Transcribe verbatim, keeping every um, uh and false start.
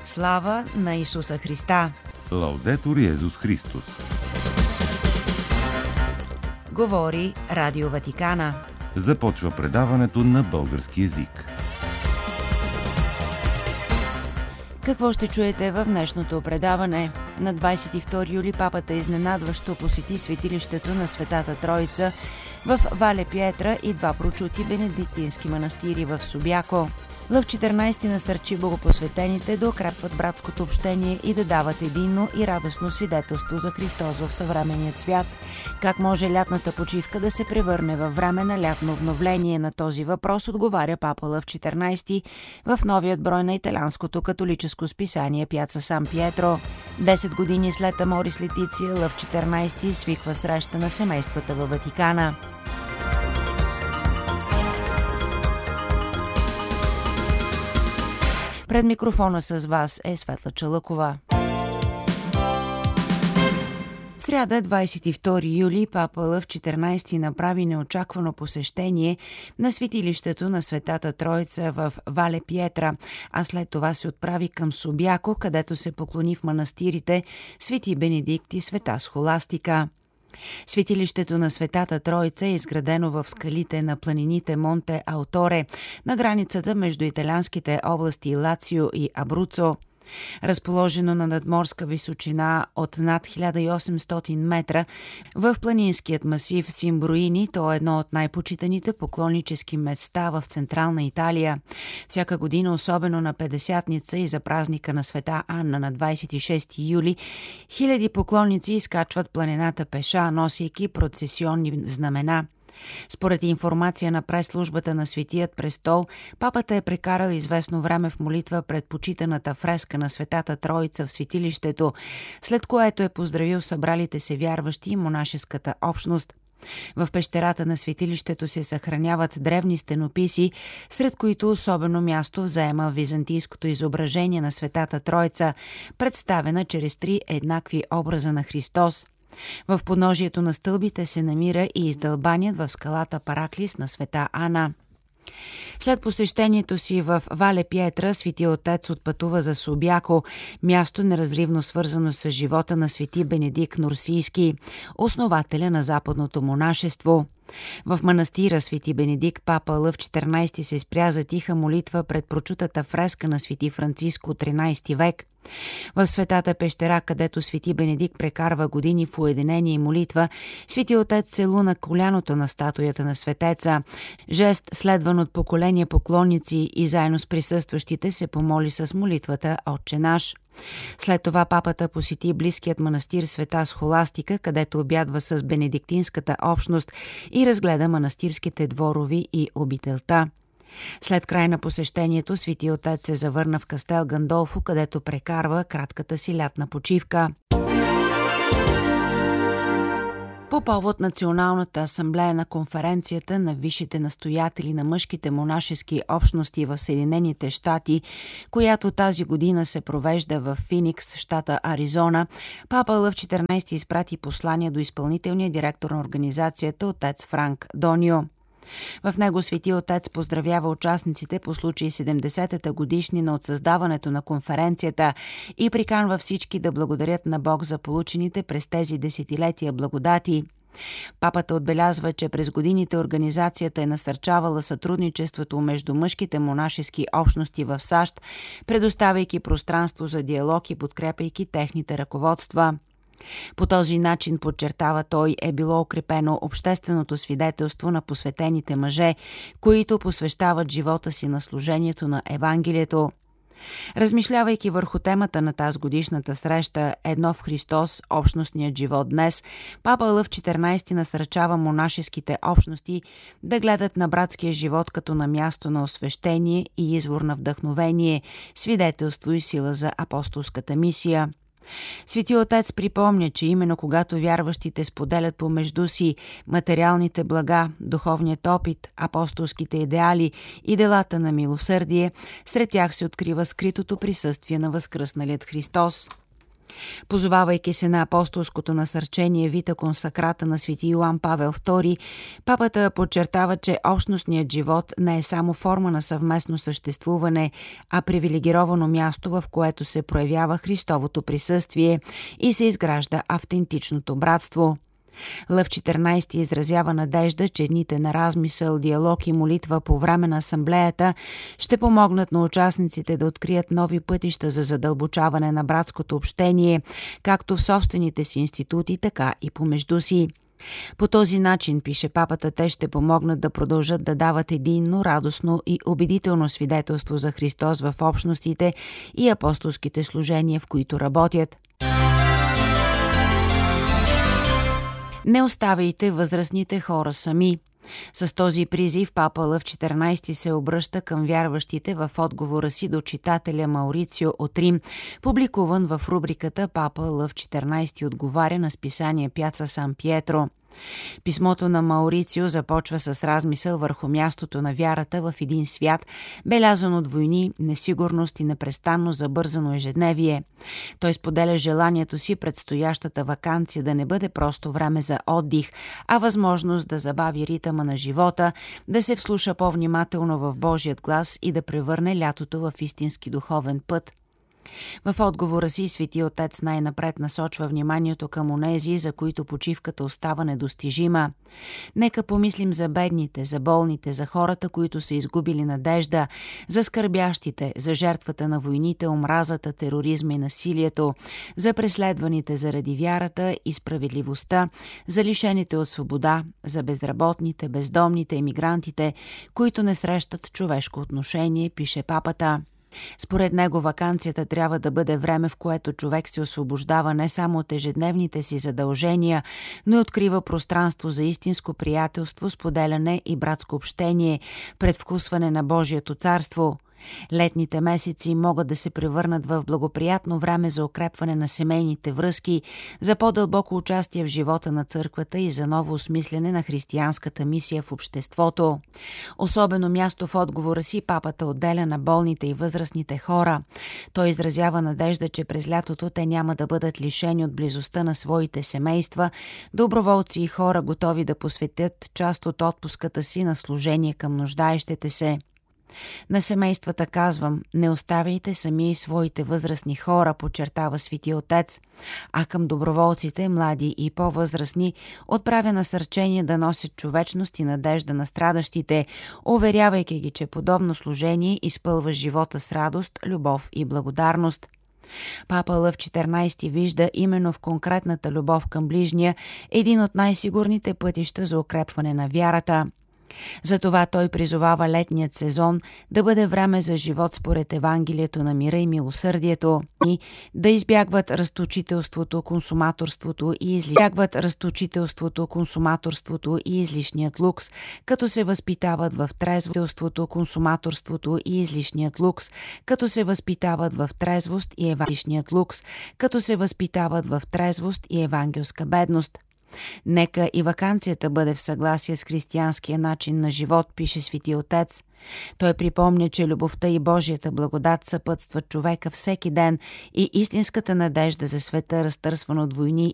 Слава на Исуса Христа! Лаудетур Йезус Христос! Говори Радио Ватикана. Започва предаването на български език. Какво ще чуете в днешното предаване? На двадесет и втори юли папата изненадващо посети светилището на Светата Троица в Вале Пиетра и два прочути бенедиктински манастири в Субяко. Лъв четиринадесети насърчи богопосветените да укрепват братското общение и да дават единно и радостно свидетелство за Христос в съвременният свят. Как може лятната почивка да се превърне във време на лятно обновление? На този въпрос отговаря папа Лъв четиринадесети в новият брой на италианското католическо списание Пяца Сан Пиетро. Десет години след Аморис Летиция, Лъв четиринадесети свиква среща на семействата във Ватикана. Пред микрофона с вас е Светла Чалъкова. В сряда, двадесет и втори юли, папа Лъв четиринадесети направи неочаквано посещение на светилището на Светата Троица в Вале Пиетра, а след това се отправи към Субяко, където се поклони в манастирите Свети Бенедикт и Света Схоластика. Светилището на Светата Троица е изградено в скалите на планините Монте Ауторе, на границата между италианските области Лацио и Абруцо. Разположено на надморска височина от над хиляда и осемстотин метра в планинският масив Симбруини, то е едно от най-почитаните поклоннически места в Централна Италия. Всяка година, особено на Петдесятница и за празника на Света Анна на двадесет и шести юли, хиляди поклонници изкачват планината пеша, носейки процесионни знамена. Според информация на прес-службата на Светият престол, папата е прекарал известно време в молитва пред почитаната фреска на Светата Троица в светилището, след което е поздравил събралите се вярващи и монашеската общност. В пещерата на светилището се съхраняват древни стенописи, сред които особено място заема византийското изображение на Светата Троица, представена чрез три еднакви образа на Христос. В подножието на стълбите се намира и издълбаният в скалата Параклис на Света Ана. След посещението си в Вале Пиетра, Свети Отец отпътува за Субяко, място неразривно свързано с живота на Свети Бенедикт Нурсийски, основателя на западното монашество. В манастира Свети Бенедикт папа Лъв четиринадесети се спря за тиха молитва пред прочутата фреска на Свети Франциско от тринадесети век. В Светата пещера, където Свети Бенедикт прекарва години в уединение и молитва, Свети Отец целуна коляното на статуята на светеца. Жест, следван от поколения поклонници, и заедно с присъстващите се помоли с молитвата Отче наш. След това папата посети близкият манастир Света Схоластика, където обядва с бенедиктинската общност и разгледа манастирските дворови и обителта. След край на посещението, Свети Отец се завърна в Кастел Гандолфо, където прекарва кратката си лятна почивка. По повод Националната асамблея на конференцията на висшите настоятели на мъжките монашески общности в Съединените щати, която тази година се провежда в Финикс, щата Аризона, папа Лъв четиринадесети изпрати послание до изпълнителния директор на организацията отец Франк Донио. В него Свети Отец поздравява участниците по случай седемдесетата годишнина от създаването на конференцията и приканва всички да благодарят на Бог за получените през тези десетилетия благодати. Папата отбелязва, че през годините организацията е насърчавала сътрудничеството между мъжките монашески общности в САЩ, предоставяйки пространство за диалог и подкрепяйки техните ръководства. По този начин, подчертава той, е било укрепено общественото свидетелство на посветените мъже, които посвещават живота си на служението на Евангелието. Размишлявайки върху темата на тази годишната среща «Едно в Христос, общностният живот днес», папа Лъв четиринадесети насърчава монашеските общности да гледат на братския живот като на място на освещение и извор на вдъхновение, свидетелство и сила за апостолската мисия. Свети Отец припомня, че именно когато вярващите споделят помежду си материалните блага, духовният опит, апостолските идеали и делата на милосърдие, сред тях се открива скритото присъствие на възкръсналият Христос. Позовавайки се на апостолското насърчение Вита консакрата на свети Йоан Павел втори, папата подчертава, че общностният живот не е само форма на съвместно съществуване, а привилегировано място, в което се проявява Христовото присъствие и се изгражда автентичното братство. Лъв четиринайсети изразява надежда, че дните на размисъл, диалог и молитва по време на асамблеята ще помогнат на участниците да открият нови пътища за задълбочаване на братското общение, както в собствените си институти, така и помежду си. По този начин, пише папата, те ще помогнат да продължат да дават единно, радостно и убедително свидетелство за Христос в общностите и апостолските служения, в които работят. Не оставяйте възрастните хора сами. С този призив папа Лъв четиринайсети се обръща към вярващите в отговора си до читателя Маурицио от Рим, публикуван в рубриката «Папа Лъв четиринайсети отговаря» на списание Пяца Сан Пиетро. Писмото на Маурицио започва с размисъл върху мястото на вярата в един свят, белязан от войни, несигурност и непрестанно забързано ежедневие. Той споделя желанието си предстоящата ваканция да не бъде просто време за отдих, а възможност да забави ритъма на живота, да се вслуша по-внимателно в Божият глас и да превърне лятото в истински духовен път. В отговора си Свети Отец най-напред насочва вниманието към онези, за които почивката остава недостижима. Нека помислим за бедните, за болните, за хората, които са изгубили надежда, за скърбящите, за жертвата на войните, омразата, тероризма и насилието, за преследваните заради вярата и справедливостта, за лишените от свобода, за безработните, бездомните, емигрантите, които не срещат човешко отношение, пише папата. Според него ваканцията трябва да бъде време, в което човек се освобождава не само от ежедневните си задължения, но и открива пространство за истинско приятелство, споделяне и братско общение, предвкусване на Божието царство. Летните месеци могат да се превърнат в благоприятно време за укрепване на семейните връзки, за по-дълбоко участие в живота на църквата и за ново осмислене на християнската мисия в обществото. Особено място в отговора си папата отделя на болните и възрастните хора. Той изразява надежда, че през лятото те няма да бъдат лишени от близостта на своите семейства, доброволци и хора готови да посветят част от отпуската си на служение към нуждаещите се. На семействата казвам, не оставяйте сами и своите възрастни хора, подчертава Свети Отец, а към доброволците, млади и по-възрастни, отправя насърчение да носят човечност и надежда на страдащите, уверявайки ги, че подобно служение изпълва живота с радост, любов и благодарност. Папа Лъв четиринайсети вижда именно в конкретната любов към ближния един от най-сигурните пътища за укрепване на вярата. Затова той призовава летният сезон да бъде време за живот според Евангелието на мира и милосърдието и да избягват разточителството, консуматорството и избягват разточителството, консуматорството и излишният лукс, като се възпитават в трезвост, консуматорството и излишният лукс, като се възпитават в трезвост и евангеличният лукс, като се възпитават в трезвост и евангелска бедност. Нека и ваканцията бъде в съгласие с християнския начин на живот, пише Свети Отец. Той припомня, че любовта и Божията благодат съпътстват човека всеки ден и истинската надежда за света, разтърсван от войни